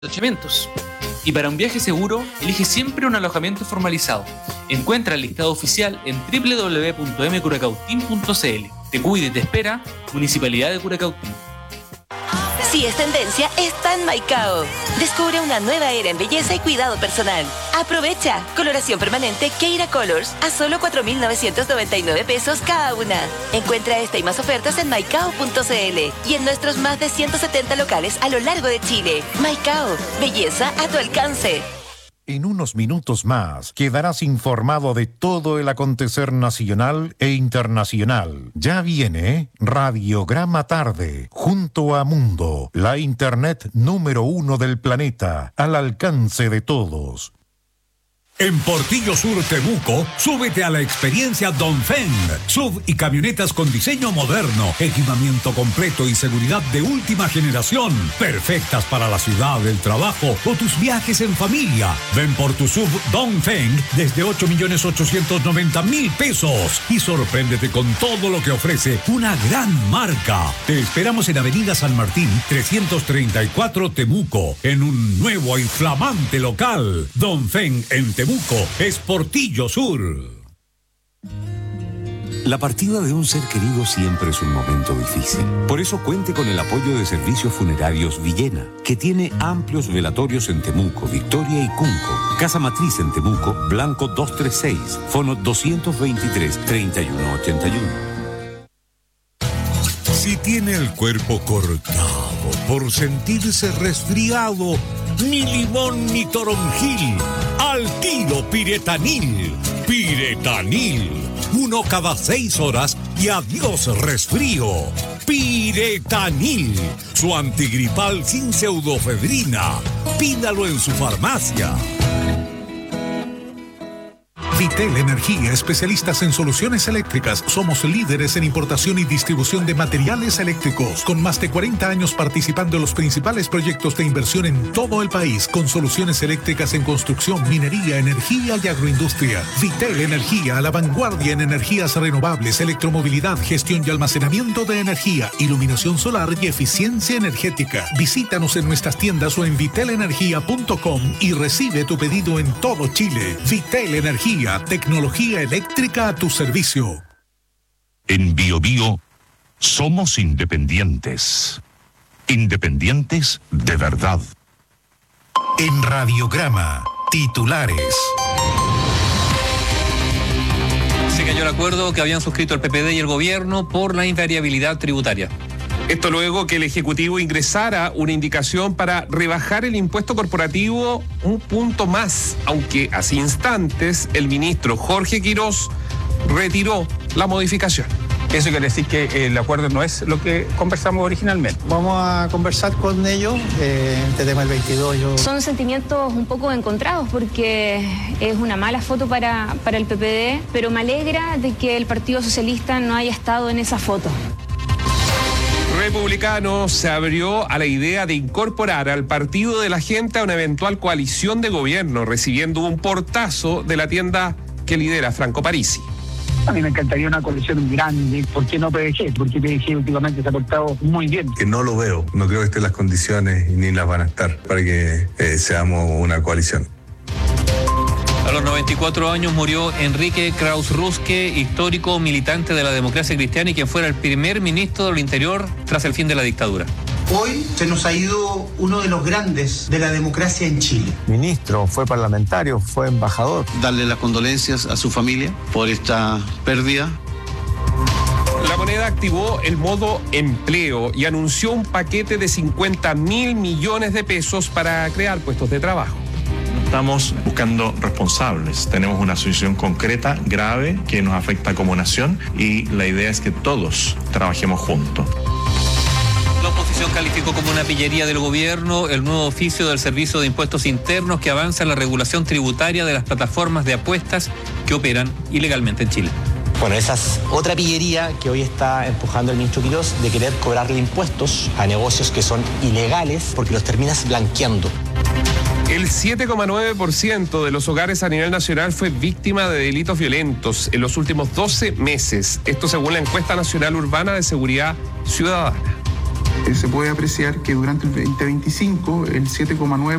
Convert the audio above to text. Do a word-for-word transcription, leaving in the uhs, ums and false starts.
alojamientos. Y para un viaje seguro, elige siempre un alojamiento formalizado. Encuentra el listado oficial en doble u doble u doble u punto m curacautín punto c l. Te cuida y te espera, Municipalidad de Curacautín. Si es tendencia, está en Maicao. Descubre una nueva era en belleza y cuidado personal. Aprovecha. Coloración permanente Keira Colors a solo cuatro mil novecientos noventa y nueve pesos cada una. Encuentra esta y más ofertas en maicao punto c l y en nuestros más de ciento setenta locales a lo largo de Chile. Maicao. Belleza a tu alcance. En unos minutos más quedarás informado de todo el acontecer nacional e internacional. Ya viene Radiograma Tarde, junto a Mundo, la internet número uno del planeta, al alcance de todos. En Portillo Sur Temuco, súbete a la experiencia Dongfeng. S U V y camionetas con diseño moderno, equipamiento completo y seguridad de última generación. Perfectas para la ciudad, el trabajo o tus viajes en familia. Ven por tu S U V Dongfeng desde ocho millones ochocientos noventa mil pesos y sorpréndete con todo lo que ofrece una gran marca. Te esperamos en Avenida San Martín, trescientos treinta y cuatro Temuco, en un nuevo y flamante local. Dongfeng en Temuco es Portillo Sur. La partida de un ser querido siempre es un momento difícil. Por eso cuente con el apoyo de Servicios Funerarios Villena, que tiene amplios velatorios en Temuco, Victoria y Cunco. Casa Matriz en Temuco, Blanco doscientos treinta y seis, fono doscientos veintitrés, treinta y uno ochenta y uno. Si tiene el cuerpo cortado por sentirse resfriado, ni limón ni toronjil, al tiro Piretanil. Piretanil, uno cada seis horas y adiós resfrío. Piretanil, su antigripal sin pseudofedrina. Pídalo en su farmacia. Vitel Energía, especialistas en soluciones eléctricas. Somos líderes en importación y distribución de materiales eléctricos, con más de cuarenta años participando en los principales proyectos de inversión en todo el país, con soluciones eléctricas en construcción, minería, energía y agroindustria. Vitel Energía, a la vanguardia en energías renovables, electromovilidad, gestión y almacenamiento de energía, iluminación solar y eficiencia energética. Visítanos en nuestras tiendas o en vitel energía punto com y recibe tu pedido en todo Chile. Vitel Energía, tecnología eléctrica a tu servicio. En Bio Bio somos independientes. Independientes de verdad. En Radiograma, titulares. Se cayó el acuerdo que habían suscrito el P P D y el gobierno por la invariabilidad tributaria. Esto luego que el Ejecutivo ingresara una indicación para rebajar el impuesto corporativo un punto más, aunque hace instantes el ministro Jorge Quirós retiró la modificación. Eso quiere decir que el acuerdo no es lo que conversamos originalmente. Vamos a conversar con ellos, eh, este tema del veintidós. Yo... Son sentimientos un poco encontrados porque es una mala foto para, para el P P D, pero me alegra de que el Partido Socialista no haya estado en esa foto. Republicano se abrió a la idea de incorporar al Partido de la Gente a una eventual coalición de gobierno, recibiendo un portazo de la tienda que lidera Franco Parisi. A mí me encantaría una coalición grande. ¿Por qué no P D G? Porque P D G últimamente se ha portado muy bien. Que no lo veo. No creo que estén las condiciones y ni las van a estar para que eh, seamos una coalición. A los noventa y cuatro años murió Enrique Kraus-Ruske, histórico militante de la democracia cristiana y quien fuera el primer ministro del Interior tras el fin de la dictadura. Hoy se nos ha ido uno de los grandes de la democracia en Chile. Ministro, fue parlamentario, fue embajador. Darle las condolencias a su familia por esta pérdida. La Moneda activó el modo empleo y anunció un paquete de cincuenta mil millones de pesos para crear puestos de trabajo. Estamos buscando responsables. Tenemos una situación concreta, grave, que nos afecta como nación y la idea es que todos trabajemos juntos. La oposición calificó como una pillería del gobierno el nuevo oficio del Servicio de Impuestos Internos que avanza en la regulación tributaria de las plataformas de apuestas que operan ilegalmente en Chile. Bueno, esa es otra pillería que hoy está empujando el ministro Quirós de querer cobrarle impuestos a negocios que son ilegales porque los terminas blanqueando. El siete coma nueve por ciento de los hogares a nivel nacional fue víctima de delitos violentos en los últimos doce meses. Esto según la encuesta nacional urbana de seguridad ciudadana. Eh, se puede apreciar que durante el veinte veinticinco el siete coma nueve